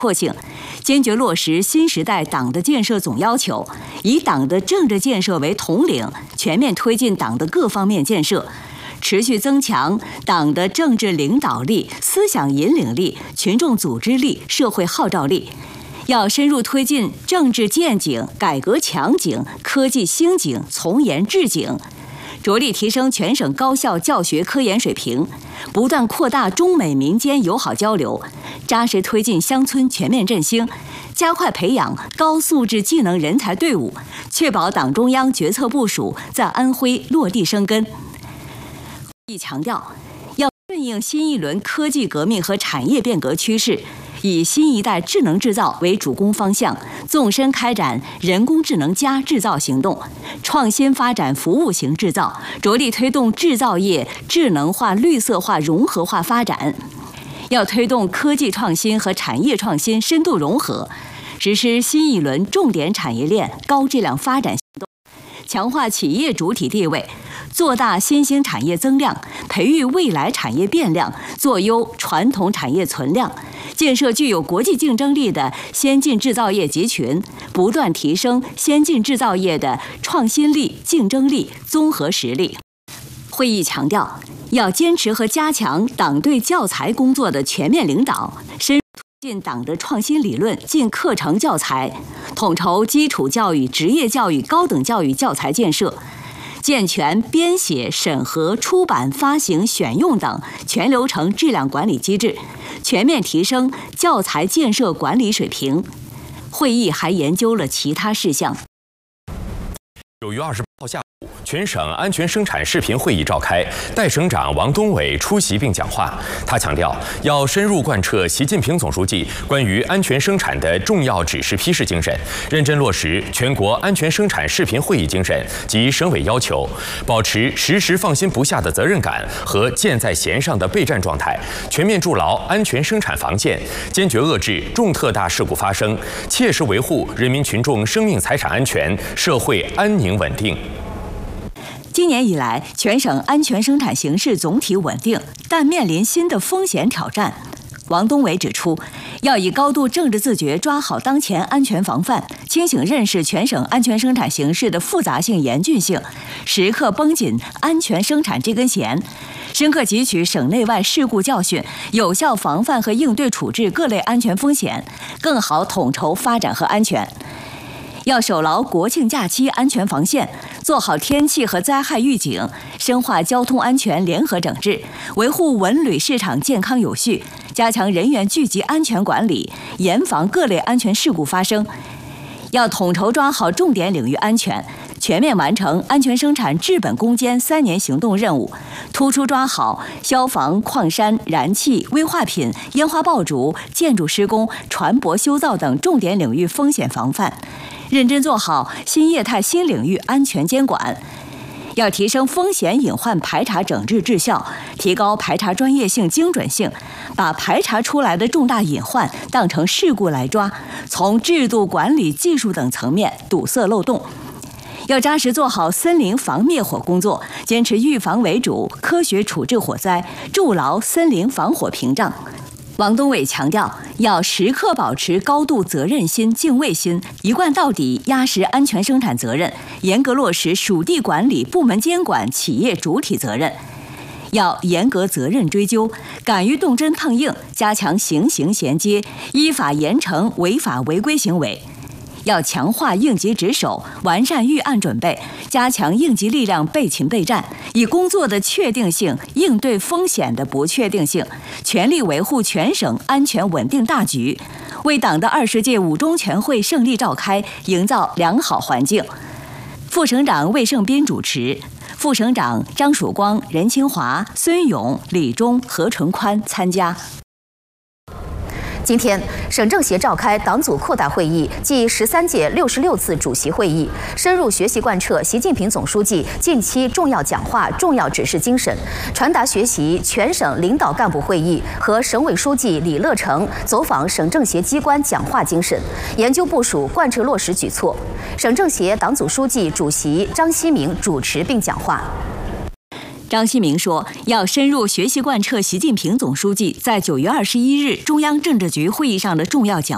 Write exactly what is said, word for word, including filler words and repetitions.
迫性，坚决落实新时代党的建设总要求，以党的政治建设为统领，全面推进党的各方面建设。 持续增强党的政治领导力、思想引领力、群众组织力、社会号召力，要深入推进政治建警、改革强警、科技兴警、从严治警，着力提升全省高校教学科研水平，不断扩大中美民间友好交流，扎实推进乡村全面振兴，加快培养高素质技能人才队伍，确保党中央决策部署在安徽落地生根。 强调，要顺应新一轮科技革命和产业变革趋势，以新一代智能制造为主攻方向，纵深开展人工智能加制造行动，创新发展服务型制造，着力推动制造业智能化、绿色化、融合化发展。要推动科技创新和产业创新深度融合，实施新一轮重点产业链高质量发展行动，强化企业主体地位。 做大新兴产业增量，培育未来产业变量，做优传统产业存量，建设具有国际竞争力的先进制造业集群，不断提升先进制造业的创新力、竞争力、综合实力。会议强调，要坚持和加强党对教材工作的全面领导，深入推进党的创新理论进课程教材，统筹基础教育、职业教育、高等教育教材建设。 健全编写、审核、出版、发行、选用等全流程质量管理机制，全面提升教材建设管理水平。会议还研究了其他事项。 九月二十八号下午，全省安全生产视频会议召开，代省长王东伟出席并讲话。他强调，要深入贯彻习近平总书记关于安全生产的重要指示批示精神，认真落实全国安全生产视频会议精神及省委要求，保持时时放心不下的责任感和箭在弦上的备战状态，全面筑牢安全生产防线，坚决遏制重特大事故发生，切实维护人民群众生命财产安全、社会安宁稳定。 今年以来，全省安全生产形势总体稳定，但面临新的风险挑战。王东伟指出，要以高度政治自觉抓好当前安全防范，清醒认识全省安全生产形势的复杂性、严峻性，时刻绷紧安全生产这根弦，深刻汲取省内外事故教训，有效防范和应对处置各类安全风险，更好统筹发展和安全。 要守牢国庆假期安全防线，做好天气和灾害预警，深化交通安全联合整治，维护文旅市场健康有序，加强人员聚集安全管理，严防各类安全事故发生。要统筹抓好重点领域安全，全面完成安全生产治本攻坚三年行动任务，突出抓好消防、矿山、燃气、危化品、烟花爆竹、建筑施工、船舶修造等重点领域风险防范。 认真做好新业态新领域安全监管，要提升风险隐患排查整治质效，提高排查专业性、精准性，把排查出来的重大隐患当成事故来抓，从制度管理、技术等层面堵塞漏洞。要扎实做好森林防灭火工作，坚持预防为主，科学处置火灾，筑牢森林防火屏障。 王东伟强调，要时刻保持高度责任心、敬畏心，一贯到底压实安全生产责任，严格落实属地管理、部门监管、企业主体责任。要严格责任追究，敢于动真碰硬，加强刑刑衔接，依法严惩违法违规行为。 要强化应急值守，完善预案准备，加强应急力量备勤备战，以工作的确定性应对风险的不确定性，全力维护全省安全稳定大局，为党的二十届五中全会胜利召开营造良好环境。副省长魏胜斌主持，副省长张曙光、任清华、孙勇、李忠、何纯宽参加。 今天，省政协召开党组扩大会议暨十三届六十六次主席会议，深入学习贯彻习近平总书记近期重要讲话、重要指示精神，传达学习全省领导干部会议和省委书记李乐成走访省政协机关讲话精神，研究部署贯彻落实举措。省政协党组书记、主席张希明主持并讲话。 张希明说，要深入学习贯彻习近平总书记在九月二十一日中央政治局会议上的重要讲